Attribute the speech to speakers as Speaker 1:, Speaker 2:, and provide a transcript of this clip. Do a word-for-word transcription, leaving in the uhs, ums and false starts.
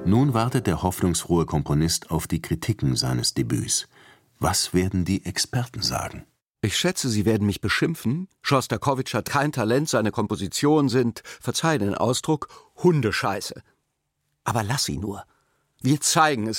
Speaker 1: Nun wartet der hoffnungsfrohe Komponist auf die Kritiken seines Debüts. Was werden die Experten sagen?
Speaker 2: Ich schätze, Sie werden mich beschimpfen. Schostakowitsch hat kein Talent, seine Kompositionen sind, verzeih den Ausdruck, Hundescheiße. Aber lass sie nur. Wir zeigen es